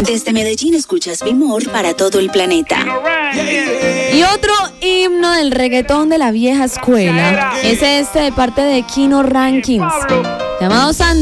Desde Medellín escuchas Bimor para todo el planeta. Y otro himno del reggaetón de la vieja escuela es este de parte de Kino Rankins, llamado Sandra.